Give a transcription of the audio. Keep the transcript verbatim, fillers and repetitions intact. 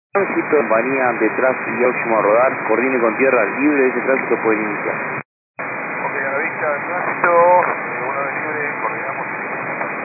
Tránsito, compañía de tráfico próximo a rodar, coordine con tierra libre, ese tránsito puede iniciar.